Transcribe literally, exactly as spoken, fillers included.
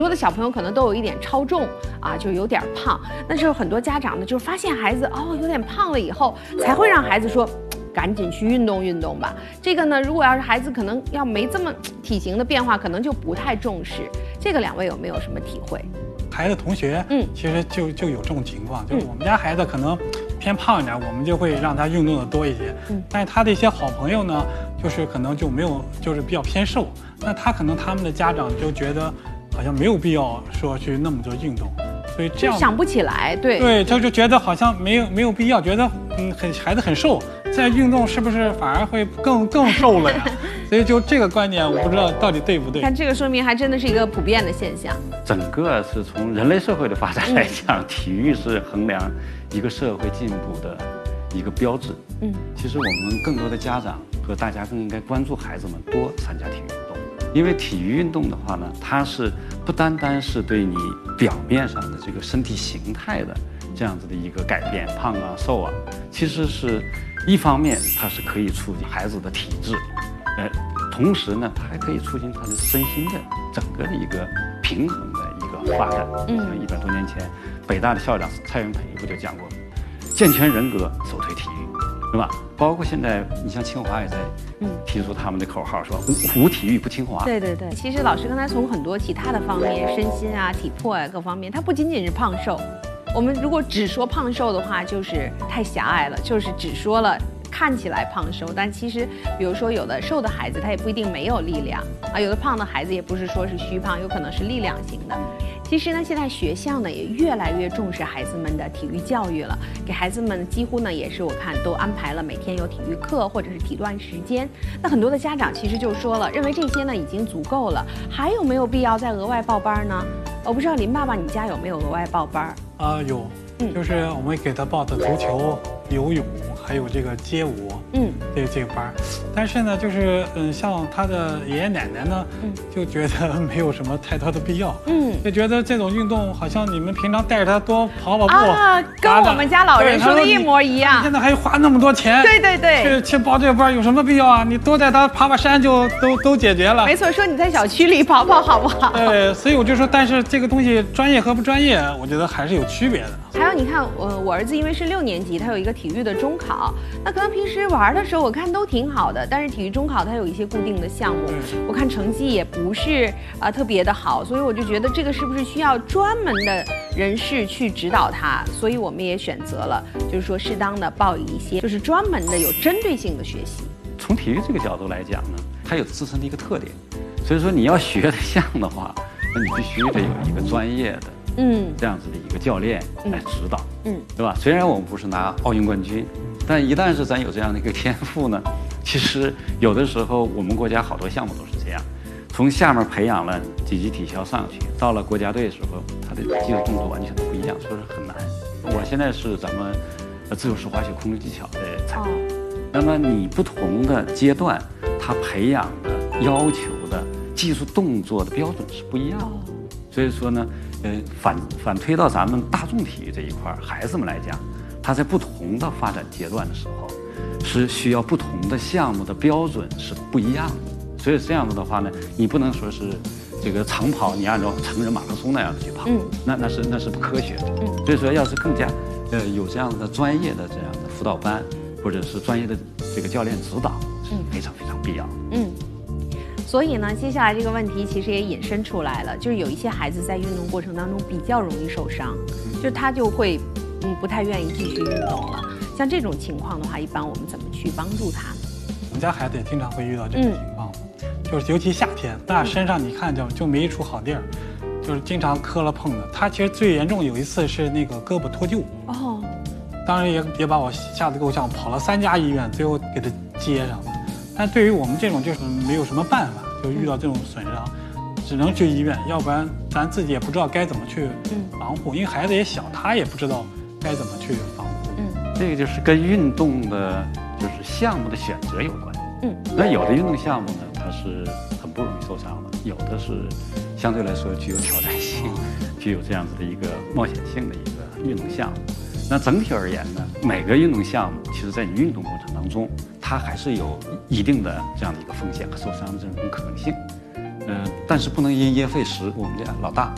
多的小朋友可能都有一点超重啊，就有点胖。那时候很多家长呢，就是发现孩子哦有点胖了以后，才会让孩子说，赶紧去运动运动吧。这个呢，如果要是孩子可能要没这么体型的变化，可能就不太重视。这个两位有没有什么体会？ 孩子同学，嗯，其实就就有这种情况，就是我们家孩子可能偏胖一点，我们就会让他运动的多一些。嗯，但是他的一些好朋友呢，就是可能就没有，就是比较偏瘦，那他可能他们的家长就觉得。好像没有必要说去那么多运动，所以这样想不起来，对对，他就觉得好像没有没有必要，觉得嗯很孩子很瘦，再运动是不是反而会更更瘦了呀？所以就这个观点，我不知道到底对不对。 看这个说明还真的是一个普遍的现象。 整个是从人类社会的发展来讲，嗯、体育是衡量一个社会进步的一个标志。嗯，其实我们更多的家长和大家更应该关注孩子们多参加体育运动。因为体育运动的话呢，它是不单单是对你表面上的这个身体形态的这样子的一个改变，胖啊、瘦啊，其实是一方面它是可以促进孩子的体质，呃，同时呢，它还可以促进他的身心的整个的一个平衡的一个发展。嗯，像一百多年前，北大的校长蔡元培不就讲过，健全人格首推体育，是吧？包括现在，你像清华也在。嗯，提出他们的口号说无无体育不清华。 对对对，其实老师刚才从很多其他的方面，身心啊、体魄啊各方面，它不仅仅是胖瘦。我们如果只说胖瘦的话，就是太狭隘了，就是只说了看起来胖瘦，但其实，比如说有的瘦的孩子，他也不一定没有力量啊；有的胖的孩子也不是说是虚胖，有可能是力量型的。其实呢，现在学校呢也越来越重视孩子们的体育教育了，给孩子们几乎呢也是我看都安排了每天有体育课或者是体锻时间。那很多的家长其实就说了，认为这些呢已经足够了，还有没有必要再额外报班呢？我不知道林爸爸你家有没有额外报班？ 啊、呃，有，嗯，就是我们给他报的足球、游泳，还有这个街舞，嗯，这这个班。但是呢，就是嗯，像他的爷爷奶奶呢，嗯，就觉得没有什么太多的必要，嗯，就觉得这种运动好像你们平常带着他多跑跑步啊，跟我们家老人说的一模一样。 现在还花那么多钱， 对对对， 去去报这个班有什么必要啊？你多带他爬爬山就都都解决了。 没错，说你在小区里跑跑好不好？ 对，所以我就说，但是这个东西专业和不专业，我觉得还是有区别的。 还有，你看，我我儿子因为是六年级，他有一个体育的中考，那可能平时玩的时候我看都挺好的，但是体育中考它有一些固定的项目，我看成绩也不是啊、呃、特别的好，所以我就觉得这个是不是需要专门的人士去指导他？所以我们也选择了，就是说适当的报一些就是专门的有针对性的学习。 从体育这个角度来讲呢，它有自身的一个特点，所以说你要学得像的话，那你必须得有一个专业的。嗯，这样子的一个教练来指导，嗯，对吧？虽然我们不是拿奥运冠军，但一旦是咱有这样的一个天赋呢，其实有的时候我们国家好多项目都是这样，从下面培养了几级体校上去，到了国家队的时候，他的技术动作完全都不一样，所以说很难。我现在是咱们自由式滑雪空中技巧的裁判，那么你不同的阶段，他培养的要求的技术动作的标准是不一样的，所以说呢。呃，反反推到咱们大众体育这一块，孩子们来讲，他在不同的发展阶段的时候，是需要不同的项目的标准是不一样的。所以这样子的话呢，你不能说是这个长跑，你按照成人马拉松那样子去跑，嗯，那那是那是不科学的。嗯，所以说要是更加呃有这样的专业的这样的辅导班，或者是专业的这个教练指导，是非常非常必要的。嗯。 所以呢，接下来这个问题其实也引申出来了，就是有一些孩子在运动过程当中比较容易受伤，就他就会嗯不太愿意继续运动了。像这种情况的话，一般我们怎么去帮助他呢？ 我们家孩子也经常会遇到这种情况，嗯、就是尤其夏天，那身上你看就就没一处好地儿，就是经常磕了碰的。他其实最严重有一次是那个胳膊脱臼，哦，当然也也把我吓得够呛，跑了三家医院，最后给他接上了。但对于我们这种就是没有什么办法，就遇到这种损伤，只能去医院，要不然咱自己也不知道该怎么去防护，因为孩子也小，他也不知道该怎么去防护。 嗯，这个就是跟运动的，就是项目的选择有关。嗯，那有的运动项目呢，它是很不容易受伤的，有的是相对来说具有挑战性、具有这样子的一个冒险性的一个运动项目。那整体而言呢，每个运动项目，其实在你运动过程当中，它还是有一定的这样的一个风险和受伤的这种可能性。呃，但是不能因噎废食。我们这样老大